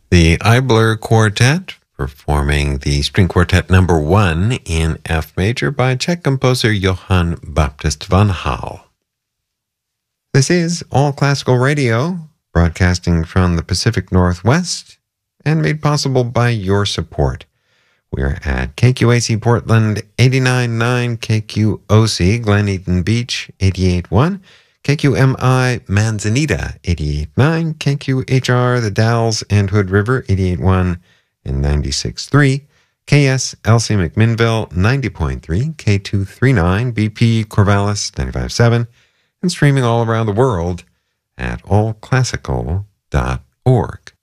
The Eibler Quartet, performing the String Quartet number 1 in F major by Czech composer Johann Baptist van Hal. This is All Classical Radio, broadcasting from the Pacific Northwest and made possible by your support. We're at KQAC Portland 89.9, KQOC Glen Eden Beach 88.1, KQMI Manzanita 88.9, KQHR The Dalles and Hood River 88.1 and 96.3, KSLC McMinnville 90.3, K239 BP Corvallis 95.7, and streaming all around the world at allclassical.org.